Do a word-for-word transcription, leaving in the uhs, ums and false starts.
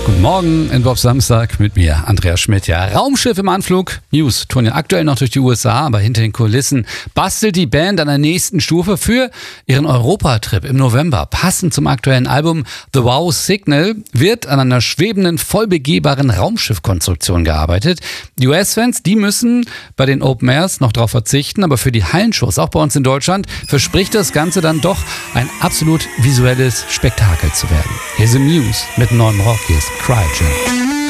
Guten Morgen in Bobs Samstag mit mir, Andreas Schmidt. Ja, Raumschiff im Anflug. News tun ja aktuell noch durch die U S A, aber hinter den Kulissen bastelt die Band an der nächsten Stufe für ihren Europatrip im November. Passend zum aktuellen Album The Wow Signal wird an einer schwebenden, vollbegehbaren Raumschiffkonstruktion gearbeitet. Die U S-Fans, die müssen bei den Open Airs noch darauf verzichten, aber für die Hallenshows, auch bei uns in Deutschland, verspricht das Ganze dann doch ein absolut visuelles Spektakel zu werden. Hier sind News mit neuem Rock, hier ist Cryogen.